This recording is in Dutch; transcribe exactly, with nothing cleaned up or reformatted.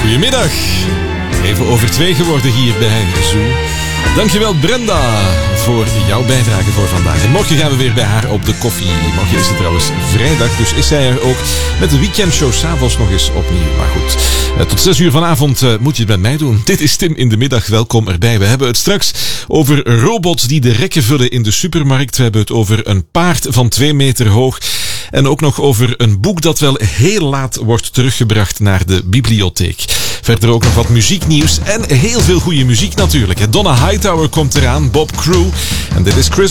Goedemiddag. Even over twee geworden hier bij Zoo. Dankjewel Brenda voor jouw bijdrage voor vandaag. En morgen gaan we weer bij haar op de koffie. Morgen is het trouwens vrijdag, dus is zij er ook met de weekendshow s'avonds nog eens opnieuw. Maar goed, tot zes uur vanavond moet je het met mij doen. Dit is Tim in de middag, welkom erbij. We hebben het straks over robots die de rekken vullen in de supermarkt. We hebben het over een paard van twee meter hoog. En ook nog over een boek dat wel heel laat wordt teruggebracht naar de bibliotheek. Verder ook nog wat muzieknieuws en heel veel goede muziek natuurlijk. Donna Hightower komt eraan, Bob Crew. En dit is Chris